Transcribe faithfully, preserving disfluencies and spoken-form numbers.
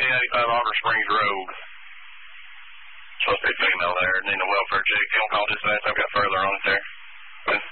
eighty-five Auburn Springs Road. Supposed to be a female there. Need a welfare check. Don't call dispatch. I've got further on it there.